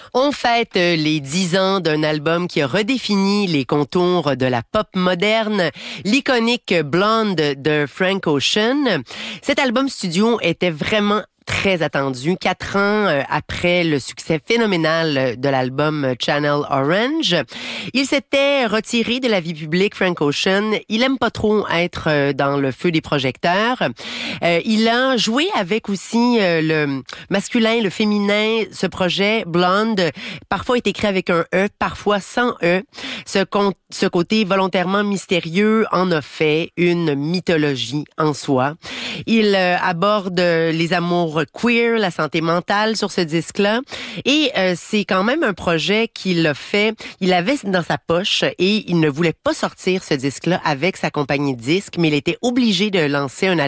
On fête les 10 ans d'un album qui a redéfini les contours de la pop moderne, l'iconique Blonde de Frank Ocean. Cet album studio était vraiment très attendu, 4 ans après le succès phénoménal de l'album Channel Orange. Il s'était retiré de la vie publique, Frank Ocean. Il aime pas trop être dans le feu des projecteurs. Il a joué avec aussi le masculin, le féminin. Ce projet, Blonde, parfois est écrit avec un E, parfois sans E. Ce côté volontairement mystérieux en a fait une mythologie en soi. Il aborde les amours queer, la santé mentale sur ce disque-là. Et c'est quand même un projet qu'il a fait. Il avait dans sa poche et il ne voulait pas sortir ce disque-là avec sa compagnie de disques, mais il était obligé de lancer un album